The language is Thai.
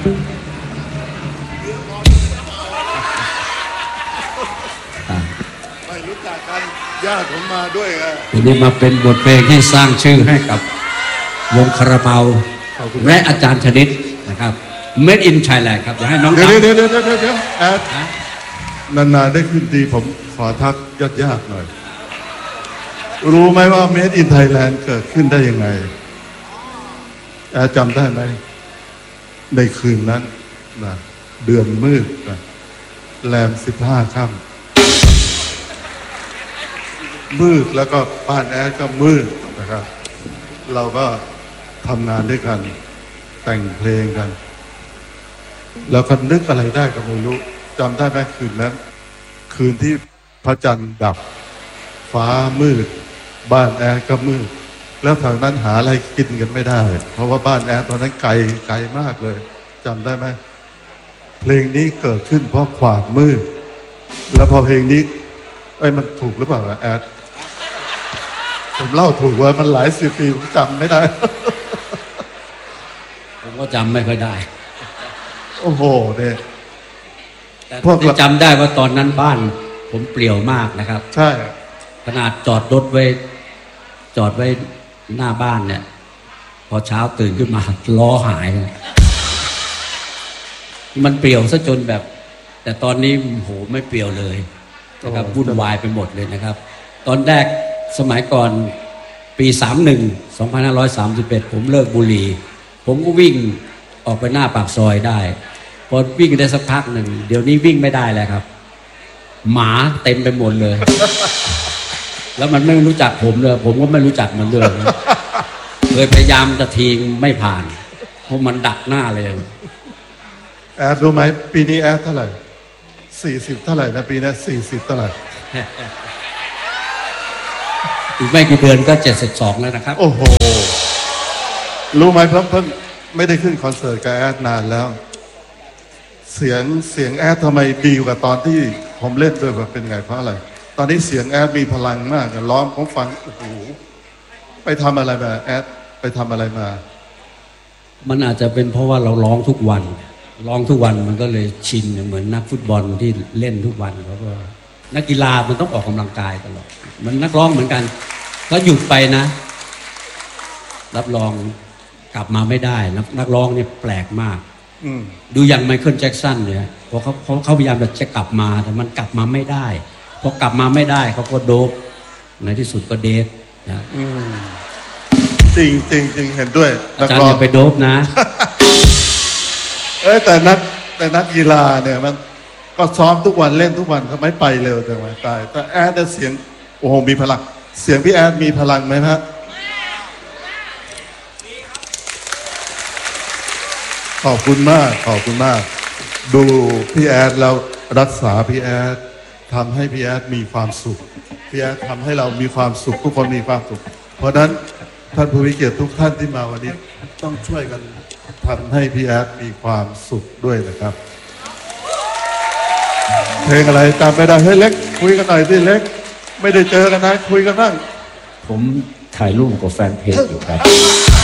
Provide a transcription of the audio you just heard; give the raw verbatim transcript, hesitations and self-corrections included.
ไม่รู้จักกันญาติผมมาด้วยไงทีนี้มาเป็นบทเพลงที่สร้างชื่อให้กับวงคาราบาวและอาจารย์ชนิดนะครับ Made in Thailand ครับอยากให้น้องเดี๋ยวเดี๋ยวเดี๋ยวเดี๋ยวเดี๋ยวแอดนานๆได้ขึ้นดีผมขอทักยากๆหน่อยรู้ไหมว่า Made in Thailand เกิดขึ้นได้ยังไงแอดจำได้ไหมในคืนนั้นนะเดือนมืดนะแรมสิบห้าค่ำมืดแล้วก็บ้านแอดก็มืดนะครับ เราก็ทำงานด้วยกันแต่งเพลงกันแล้วก็นึกอะไรได้ก็ไม่รู้จำได้ไหมคืนนั้นคืนที่พระจันทร์ดับฟ้ามืดบ้านแอดก็มืดแล้วทางนั้นหาอะไรกินกันไม่ได้เพราะว่าบ้านแอดตอนนั้นไกลไกลมากเลยจำได้ไหมเพลงนี้เกิดขึ้นเพราะความมืดแล้วพอเพลงนี้ไอ้มันถูกหรือเปล่าแอดผมเล่าถูกว่ามันหลายสิบปีผมจำไม่ได้ผมก็จำไม่ค่อยได้โอ้โหเนี่ยพวกจำได้ว่าตอนนั้นบ้านผมเปลี่ยวมากนะครับใช่ขนาดจอดรถไว้จอดไว้หน้าบ้านเนี่ยพอเช้าตื่นขึ้นมาล้อหายเลยมันเปลี่ยวซะจนแบบแต่ตอนนี้โหไม่เปลี่ยวเลยนะครับวุ่นวายไปหมดเลยนะครับตอนแรกสมัยก่อนปีสามสิบเอ็ด สองพันห้าร้อยสามสิบเอ็ดผมเลิกบุหรี่ผมก็วิ่งออกไปหน้าปากซอยได้พอวิ่งได้สักพักหนึ่งเดี๋ยวนี้วิ่งไม่ได้แล้วครับหมาเต็มไปหมดเลยแล้วมันไม่รู้จักผมเลยผมก็ไม่รู้จักมันด้วยเคยพยายามจะทิ้งไม่ผ่านเพราะมันดักหน้าเลยแอดรู้ไหมปีนี้แอดเท่าไหร่สี่สิบเท่าไหร่นะปีนี้สี่สิบเท่าไหร่อีกไม่กี่เดือนก็เจ็ดสิบสองแล้วนะครับโอ้โหรู้ไหมเพิ่งเพิ่งไม่ได้ขึ้นคอนเสิร์ตกับแอดนานแล้วเสียงเสียงแอดทำไมดีกว่าตอนที่ผมเล่นด้วยแบบเป็นไงเพราะอะไรตอนนี้เสียงแอดมีพลังมากร้องผมฟังโอ้โหไปทำอะไรมาแอดไปทำอะไรมามันอาจจะเป็นเพราะว่าเราร้องทุกวันร้องทุกวันมันก็เลยชินเหมือนนักฟุตบอลที่เล่นทุกวันเขาก็นักกีฬามันต้องออกกำลังกายตลอดมันนักร้องเหมือนกันถ้าหยุดไปนะรับรองกลับมาไม่ได้นักนักร้องเนี่ยแปลกมากดูอย่างไมเคิลแจ็คสันเนี่ยพอเขาเขาเขาพยายามจะกลับมาแต่มันกลับมาไม่ได้พอกลับมาไม่ได้เขาก็โดบในที่สุดก็เดทนะจริงจริงจริงเห็นด้วยอาจารย์อย่าไปโดบนะเอ้แต่นักแต่นักกีฬาเนี่ยมันก็ซ้อมทุกวันเล่นทุกวันเขาไม่ไปเร็วแต่ว่าตายแต่แอดได้เสียงโอ้โหมีพลังเสียงพี่แอดมีพลังไหมฮะขอบคุณมากขอบคุณมากดูพี่แอดแล้วรักษาพี่แอดทำให้พี่แอดมีความสุขพี่แอดทำให้เรามีความสุขทุกคนมีความสุขเพราะนั้นท่านผู้มีเกียรติทุกท่านที่มาวันนี้ต้องช่วยกันทำให้พี่แอดมีความสุขด้วยนะครับเพลงอะไรจำไม่ได้เฮ้ยเล็กคุยกันหน่อยสิเล็กไม่ได้เจอกันนะคุยกันบ้างผมถ่ายรูปกับแฟนเพจอยู่ครับ